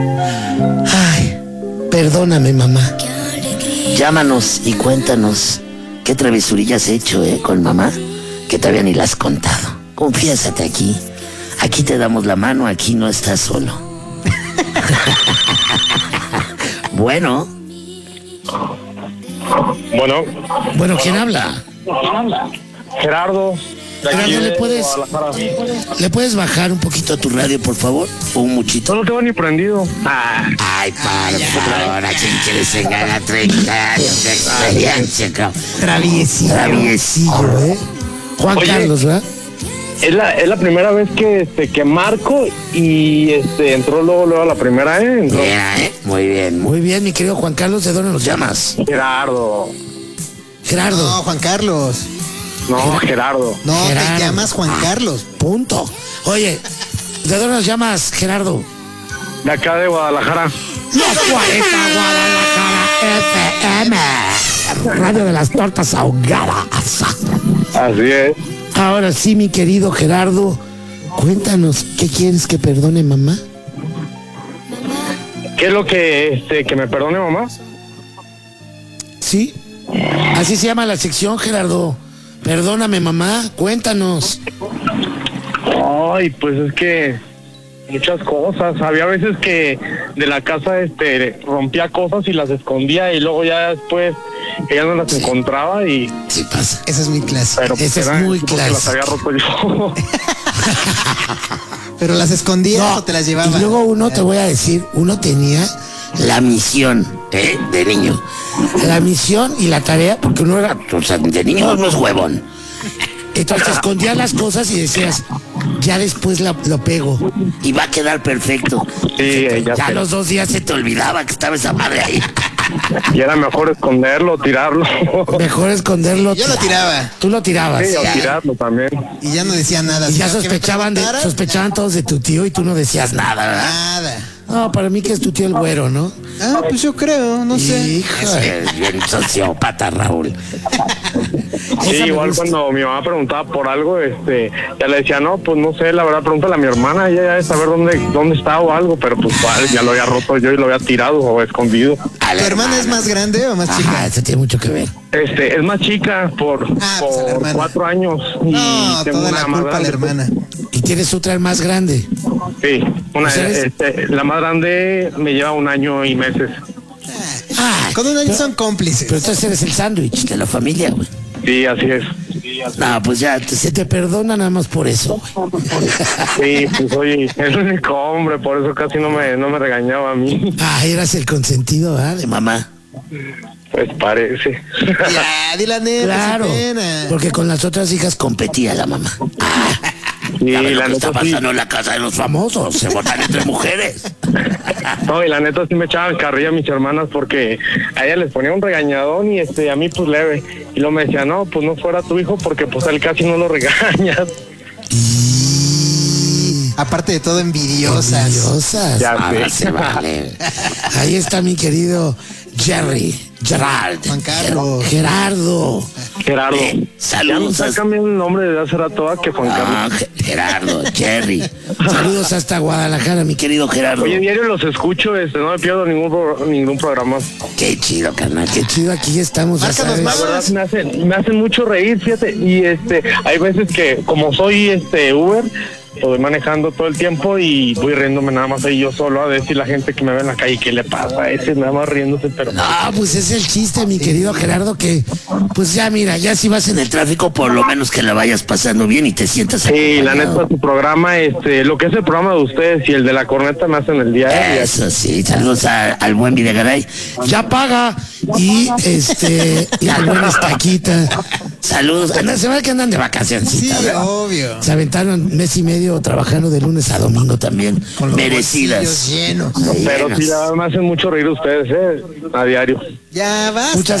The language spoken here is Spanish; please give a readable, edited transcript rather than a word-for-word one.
Ay, perdóname, mamá. Llámanos y cuéntanos qué travesurillas has hecho, con mamá, que todavía ni las has contado. Confiésate aquí. Aquí te damos la mano, aquí no estás solo. Bueno. Bueno, ¿quién habla? Gerardo. Gerardo, ¿le puedes bajar un poquito a tu radio, por favor? ¿O un muchito? No lo tengo ni prendido. Ay, favor, ¿a quién quieres engañar? 30 años de experiencia, cabrón. Traviesillo, Juan Oye, Carlos, ¿verdad? Es la primera vez que marco y entró luego a la primera, entró. Mira, muy bien, muy bien, mi querido Juan Carlos. ¿De dónde nos llamas? Gerardo. No, Juan Carlos. No, Gerardo. No, Gerardo. te llamas Juan Carlos. Punto. Oye, ¿de dónde nos llamas, Gerardo? De acá de Guadalajara. Los 40 Guadalajara FM. Radio de las tortas ahogadas. Así es. Ahora sí, mi querido Gerardo, cuéntanos, ¿qué quieres que perdone mamá? ¿Qué es lo que me perdone, mamá? ¿Sí? Así se llama la sección, Gerardo. Perdóname, mamá, cuéntanos. Ay, pues es que muchas cosas. Había veces que de la casa rompía cosas y las escondía y luego ya después ella no las encontraba y... Sí pasa. Esa es mi clase. Pero Esa es muy porque clásica. las había roto yo. ¿Pero las escondías o te las llevabas? Y luego te voy a decir, uno tenía la misión, de niño. La misión y la tarea, porque uno era, o sea, de niño no es huevón. Entonces escondías las cosas y decías, ya después lo pego y va a quedar perfecto. Sí, ya sé. los 2 días se te olvidaba que estaba esa madre ahí. Y era mejor esconderlo, tirarlo. Mejor esconderlo. Yo lo tiraba. Tú lo tirabas. Sí, o Ya. tirarlo también. Y ya no decía nada. Y ya sino que me preguntara, sospechaban todos de tu tío y tú no decías nada, ¿verdad? Nada. No, para mí que es tu tío el güero, ¿no? Ah, pues yo creo, no sé. Hijo, es bien sociópata, Raúl. Sí, Esa me igual gusta. cuando mi mamá preguntaba por algo, ya le decía, no, pues no sé, la verdad, pregúntale a mi hermana, ella debe saber dónde está o algo, pero pues ya lo había roto yo y lo había tirado o escondido. ¿Tu hermana es más grande o más chica? Ajá, eso tiene mucho que ver. Es más chica por pues a la hermana. 4 años y No, tengo toda una la más culpa a la grande. hermana. Y tienes otra más grande. Sí, ¿Pues eres? la más grande me lleva 1 año y meses. Ay, Con un año pero- son cómplices. Pero entonces eres el sándwich de la familia, güey. Sí, así es. No, pues ya, se te perdona nada más por eso, güey. Sí, pues oye, es el único hombre, por eso casi no me regañaba a mí. Ah, eras el consentido, ¿ah? De mamá. Pues parece. Ya, di la neta, Claro, sin pena. porque con las otras hijas competía la mamá. Sí, Ya ves lo la que está neta sí. pasando en la casa de los famosos, se votan entre mujeres. No, y la neta sí me echaban carrilla a mis hermanas porque a ella les ponía un regañadón y a mí pues leve. Y luego me decía, no, pues no fuera tu hijo porque pues a él casi no lo regañas. Aparte de todo, envidiosas. Envidiosas. Ya Ahora sé. se vale. Ahí está mi querido Gerard. Juan Carlos. Gerardo. Gerardo. Saludos. Ya cambiando el nombre desde hace rato a que Juan Carlos. Gerardo, Jerry. Saludos hasta Guadalajara, mi querido Gerardo. Oye, diario los escucho, no me pierdo ningún programa. Qué chido, carnal, qué chido. Aquí estamos, ya Márcanos sabes. más. La verdad me hacen mucho reír, fíjate, y hay veces que como soy Uber, lo voy manejando todo el tiempo y voy riéndome nada más ahí yo solo a decir la gente que me ve en la calle qué le pasa a ese, nada más riéndose, pero No, pues es el chiste, mi querido Gerardo, que pues ya mira, ya si vas en el tráfico, por lo menos que la vayas pasando bien y te sientas sí, la acompañado. neta tu programa, lo que es el programa de ustedes y el de la corneta me hacen el día. Eso sí, saludos al buen Videgaray. Ya paga. Y y al buen Estaquita. Saludos. Se ve que andan de vacaciones. Sí, obvio. Se aventaron 1 mes y medio trabajando de lunes a domingo también. Con los Merecidas. bolsillos llenos. Pero sí, Llenas. me hacen mucho reír ustedes, a diario. Ya basta. Muchas